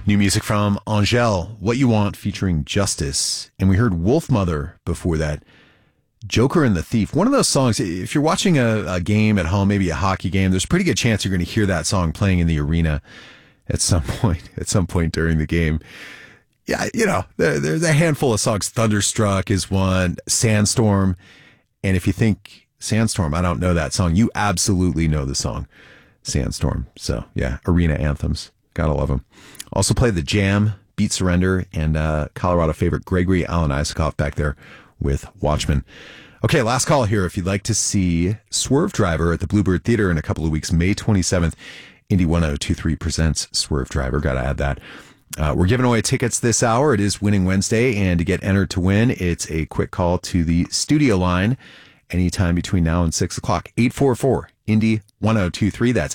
New music from Angèle, What You Want, featuring Justice. And we heard Wolfmother before that. Joker and the Thief. One of those songs, if you're watching a game at home, maybe a hockey game, there's a pretty good chance you're going to hear that song playing in the arena at some point during the game. Yeah, you know, there's a handful of songs. Thunderstruck is one, Sandstorm. And if you think Sandstorm, I don't know that song, you absolutely know the song Sandstorm. So yeah, arena anthems. Gotta love them. Also play The Jam, Beat Surrender, and Colorado favorite Gregory Alan Isakov back there with Watchmen. Okay, last call here. If you'd like to see Swerve Driver at the Bluebird Theater in a couple of weeks, May 27th, Indy 1023 presents Swerve Driver. Got to add that. We're giving away tickets this hour. It is Winning Wednesday, and to get entered to win, it's a quick call to the studio line anytime between now and 6 o'clock. 844 Indy 1023. That's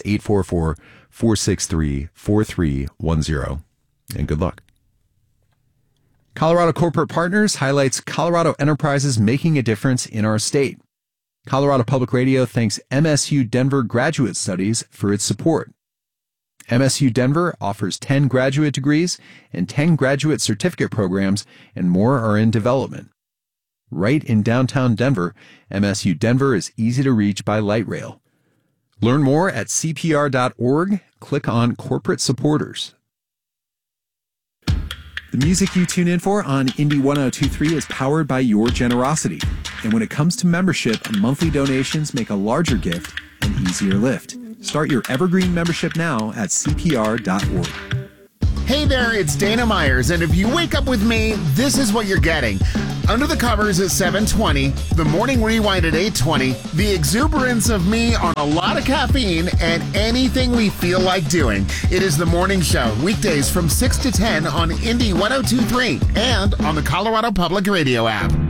844-463-4310. And good luck. Colorado Corporate Partners highlights Colorado enterprises making a difference in our state. Colorado Public Radio thanks MSU Denver Graduate Studies for its support. MSU Denver offers 10 graduate degrees and 10 graduate certificate programs, and more are in development. Right in downtown Denver, MSU Denver is easy to reach by light rail. Learn more at cpr.org. Click on Corporate Supporters. The music you tune in for on Indy 1023 is powered by your generosity. And when it comes to membership, monthly donations make a larger gift an easier lift. Start your Evergreen membership now at cpr.org. Hey there, it's Dana Myers, and if you wake up with me, this is what you're getting. Under the Covers at 7:20, the Morning Rewind at 8:20, the exuberance of me on a lot of caffeine, and anything we feel like doing. It is the morning show, weekdays from 6 to 10 on Indy 1023 and on the Colorado Public Radio app.